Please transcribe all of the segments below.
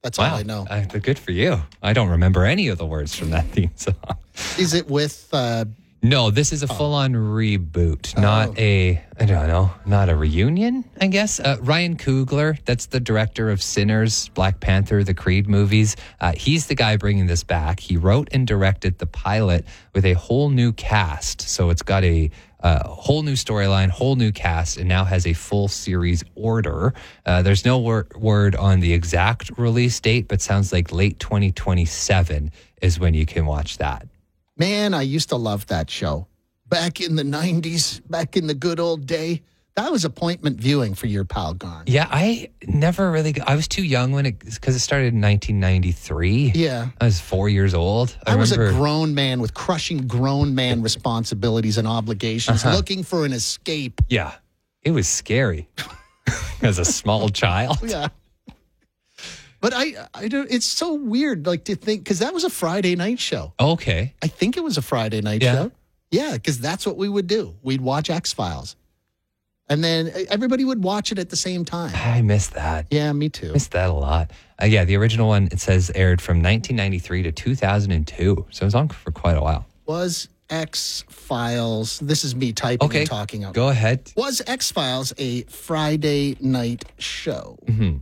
That's all I know. Good for you. I don't remember any of the words from that theme song. Is it with... No, this is a full-on reboot, not a reunion, I guess. Ryan Coogler, that's the director of Sinners, Black Panther, the Creed movies. He's the guy bringing this back. He wrote and directed the pilot with a whole new cast. So it's got a whole new storyline, whole new cast, and now has a full series order. There's no word on the exact release date, but sounds like late 2027 is when you can watch that. Man, I used to love that show. Back in the 90s, back in the good old day. That was appointment viewing for your pal Garn. Yeah, I never really... I was too young because it started in 1993. Yeah. I was 4 years old. I was a grown man with crushing grown man responsibilities and obligations, looking for an escape. Yeah, it was scary as a small child. Yeah. But I don't, it's so weird, like, to think, because that was a Friday night show. Okay. I think it was a Friday night show. Yeah, because that's what we would do. We'd watch X-Files. And then everybody would watch it at the same time. I miss that. Yeah, me too. Missed that a lot. The original one, it says, aired from 1993 to 2002. So it was on for quite a while. Was X-Files, this is me typing and talking out. Go ahead. Was X-Files a Friday night show? Mm-hmm.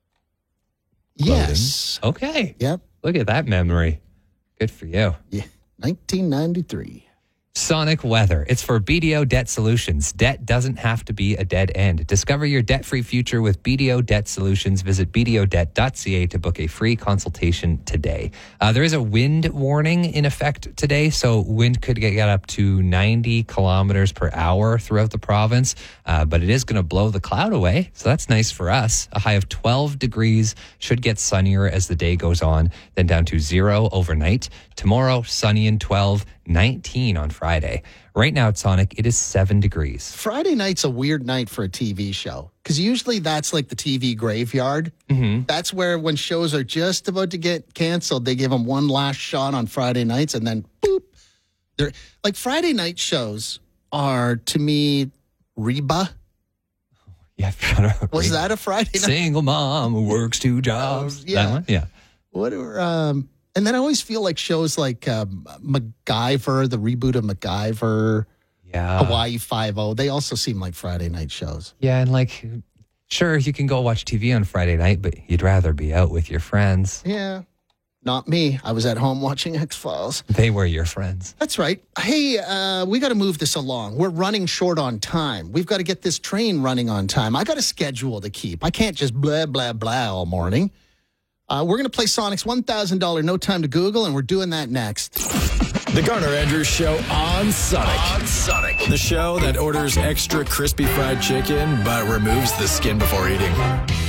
Yes. Okay. Yep. Look at that memory. Good for you. Yeah. 1993. Sonic Weather. It's for BDO Debt Solutions. Debt doesn't have to be a dead end. Discover your debt-free future with BDO Debt Solutions. Visit bdodebt.ca to book a free consultation today. There is a wind warning in effect today, so wind could get up to 90 kilometers per hour throughout the province, but it is going to blow the cloud away, so that's nice for us. A high of 12 degrees, should get sunnier as the day goes on, then down to 0 overnight. Tomorrow, sunny and 12, 19 on Friday. Right now at Sonic, it is 7 degrees. Friday night's a weird night for a TV show because usually that's like the TV graveyard. Mm-hmm. That's where when shows are just about to get canceled, they give them one last shot on Friday nights and then boop. They're like Friday night shows are to me Reba. Yeah, was that a Friday night? Single mom who works 2 jobs. Yeah. That one? Yeah. What are and then I always feel like shows like MacGyver, the reboot of MacGyver, Hawaii Five-0, they also seem like Friday night shows. Yeah, and like, sure, you can go watch TV on Friday night, but you'd rather be out with your friends. Yeah, not me. I was at home watching X-Files. They were your friends. That's right. Hey, we got to move this along. We're running short on time. We've got to get this train running on time. I got a schedule to keep. I can't just blah, blah, blah all morning. We're going to play Sonic's $1,000 No Time to Google, and we're doing that next. The Garner Andrews Show on Sonic. On Sonic. The show that orders extra crispy fried chicken, but removes the skin before eating.